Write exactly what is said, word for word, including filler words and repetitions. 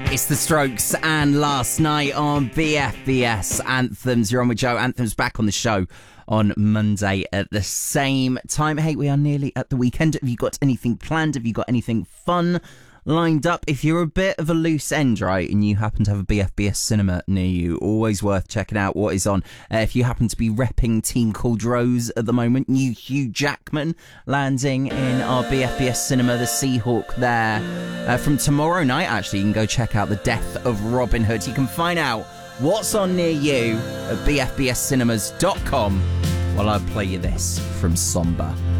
It's The Strokes and Last Night on B F B S Anthems. You're on with Joe. Anthems back on the show on Monday at the same time. Hey, we are nearly at the weekend. Have you got anything planned? Have you got anything fun lined up? If you're a bit of a loose end, right, and you happen to have a B F B S cinema near you, always worth checking out what is on. Uh, if you happen to be repping Team Called Rose at the moment, new Hugh Jackman landing in our B F B S cinema, the Seahawk there. Uh, from tomorrow night, actually, you can go check out The Death of Robin Hood. You can find out what's on near you at b f b s cinemas dot com while I play you this from Somber.